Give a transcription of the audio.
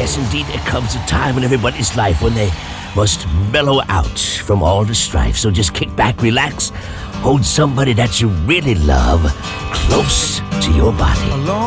Yes, indeed, there comes a time in everybody's life when they must mellow out from all the strife. So just kick back, relax, hold somebody that you really love close to your body.